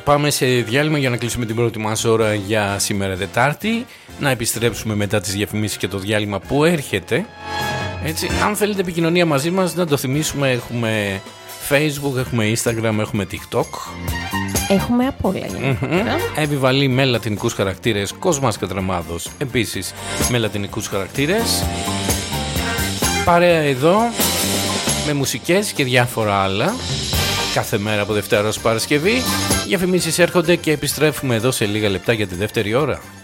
πάμε σε διάλειμμα για να κλείσουμε την πρώτη μας ώρα για σήμερα Τετάρτη. Να επιστρέψουμε μετά τις διαφημίσεις και το διάλειμμα που έρχεται. Έτσι, αν θέλετε επικοινωνία μαζί μας, να το θυμίσουμε, έχουμε Facebook, έχουμε Instagram, έχουμε TikTok. Έχουμε απ' όλα. Επιβαλή με λατινικούς χαρακτήρες, Κοσμάς Κατραμάδος, επίσης με λατινικούς χαρακτήρες. Παρέα εδώ, με μουσικές και διάφορα άλλα. Κάθε μέρα από Δευτέρα ως Παρασκευή. Διαφημίσεις έρχονται και επιστρέφουμε εδώ σε λίγα λεπτά για τη δεύτερη ώρα.